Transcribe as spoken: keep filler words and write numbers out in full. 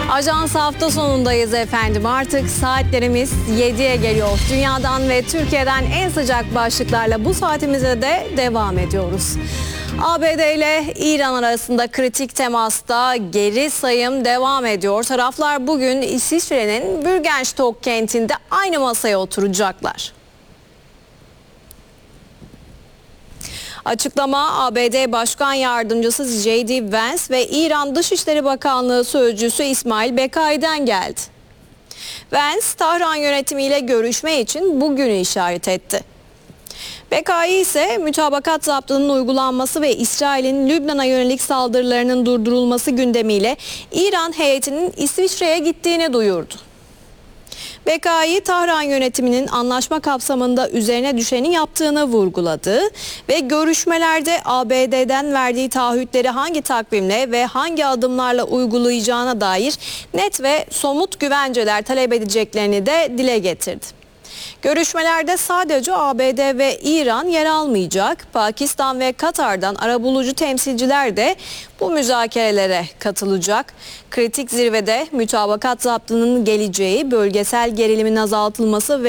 Ajans hafta sonundayız efendim. Artık saatlerimiz yediye geliyor. Dünyadan ve Türkiye'den en sıcak başlıklarla bu saatimize de devam ediyoruz. A B D ile İran arasında kritik temasta geri sayım devam ediyor. Taraflar bugün İsviçre'nin Bürgenstock kentinde aynı masaya oturacaklar. Açıklama A B D Başkan Yardımcısı J D Vance ve İran Dışişleri Bakanlığı Sözcüsü İsmail Bekai'den geldi. Vance, Tahran yönetimiyle görüşme için bugünü işaret etti. Bekai ise mütabakat zaptının uygulanması ve İsrail'in Lübnan'a yönelik saldırılarının durdurulması gündemiyle İran heyetinin İsviçre'ye gittiğini duyurdu. Bekai, Tahran yönetiminin anlaşma kapsamında üzerine düşeni yaptığını vurguladı ve görüşmelerde A B D'den verdiği taahhütleri hangi takvimle ve hangi adımlarla uygulayacağına dair net ve somut güvenceler talep edeceklerini de dile getirdi. Görüşmelerde sadece A B D ve İran yer almayacak. Pakistan ve Katar'dan arabulucu temsilciler de bu müzakerelere katılacak. Kritik zirvede mütabakat zaptının geleceği, bölgesel gerilimin azaltılması ve